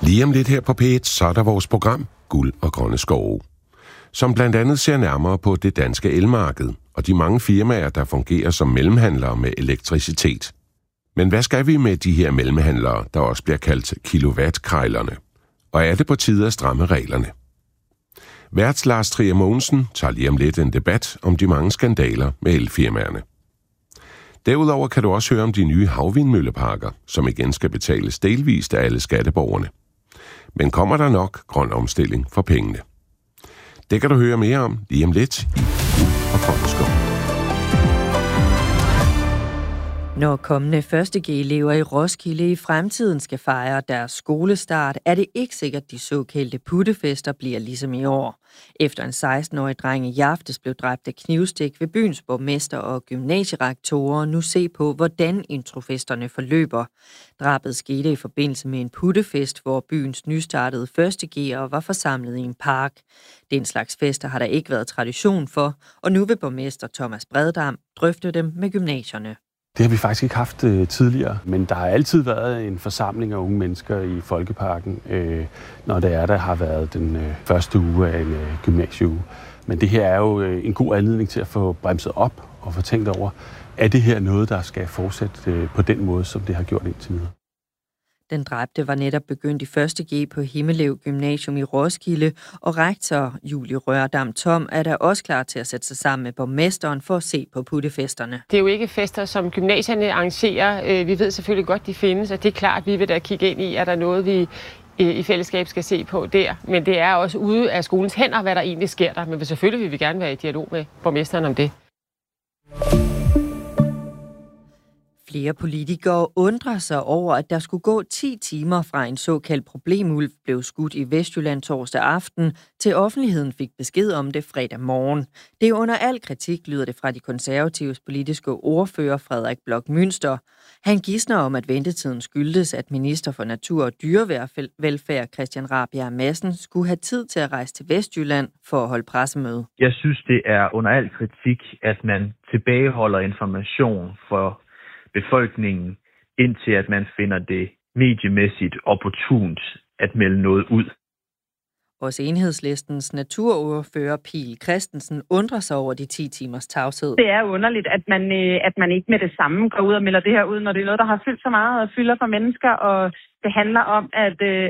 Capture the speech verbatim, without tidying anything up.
Lige om lidt her på P et, så er der vores program Guld og Grønne Skove, som blandt andet ser nærmere på det danske elmarked og de mange firmaer, der fungerer som mellemhandlere med elektricitet. Men hvad skal vi med de her mellemhandlere, der også bliver kaldt kilowattkrejlerne? Og er det på tide at stramme reglerne? Vært Lars Trier Mogensen tager lige om lidt en debat om de mange skandaler med elfirmaerne. Derudover kan du også høre om de nye havvindmølleparker, som igen skal betales delvist af alle skatteborgerne. Men kommer der nok grøn omstilling for pengene? Det kan du høre mere om lige om lidt i Guld og Grønne Skove. Når kommende første G-elever i Roskilde i fremtiden skal fejre deres skolestart, er det ikke sikkert, de såkaldte puttefester bliver ligesom i år. Efter en seksten-årig dreng i aftes blev dræbt af knivstik ved byens borgmester og gymnasierektorer nu se på, hvordan introfesterne forløber. Drabet skete i forbindelse med en puttefest, hvor byens nystartede første G'ere var forsamlet i en park. Den slags fester har der ikke været tradition for, og nu vil borgmester Thomas Breddam drøfte dem med gymnasierne. Det har vi faktisk ikke haft øh, tidligere, men der har altid været en forsamling af unge mennesker i Folkeparken, øh, når det er, der har været den øh, første uge af en øh, gymnasieuge. Men det her er jo øh, en god anledning til at få bremset op og få tænkt over, er det her noget, der skal fortsætte øh, på den måde, som det har gjort indtil videre. Den dræbte var netop begyndt i første G på Himmelev Gymnasium i Roskilde, og rektor Julie Rørdam Tom er der også klar til at sætte sig sammen med borgmesteren for at se på puttefesterne. Det er jo ikke fester, som gymnasierne arrangerer. Vi ved selvfølgelig godt, de findes, og det er klart, at vi vil da kigge ind i, at der er noget, vi i fællesskab skal se på der. Men det er også ude af skolens hænder, hvad der egentlig sker der. Men selvfølgelig vil vi gerne være i dialog med borgmesteren om det. Flere politikere undrer sig over, at der skulle gå ti timer fra en såkaldt problemulv blev skudt i Vestjylland torsdag aften, til offentligheden fik besked om det fredag morgen. Det er under al kritik, lyder det fra de konservatives politiske ordfører Frederik Bloch Münster. Han gidsner om, at ventetiden skyldtes, at minister for natur og dyrevelfærd Christian Rabjerg Madsen skulle have tid til at rejse til Vestjylland for at holde pressemøde. Jeg synes, det er under al kritik, at man tilbageholder information for befolkningen, indtil at man finder det mediemæssigt opportunt at melde noget ud. Også Enhedslistens naturordfører Pihl Christensen undrer sig over de ti timers tavshed. Det er underligt, at man, at man ikke med det samme går ud og melder det her ud, når det er noget, der har fyldt så meget og fylder for mennesker, og det handler om, at,